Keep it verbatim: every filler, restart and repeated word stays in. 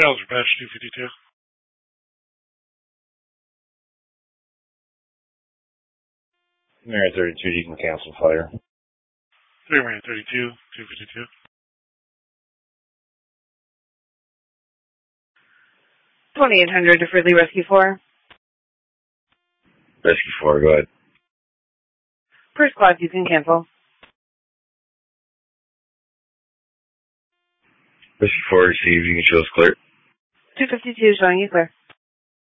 Charles Patch two fifty-two. Marriott thirty-two, you can cancel fire. three Marriott thirty-two, two fifty-two. twenty-eight hundred to Fridley Rescue four. Rescue four, go ahead. Per squad, you can cancel. Rescue four, receive, you can show us clear. two fifty-two, showing you clear.